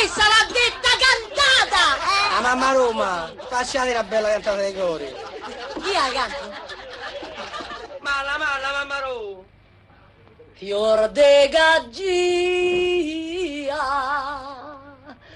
questa l'ha detta cantata! La mamma Roma, facciate la bella cantata dei cori. Chi la canta? Ma la mamma Roma. Fior de Gaggi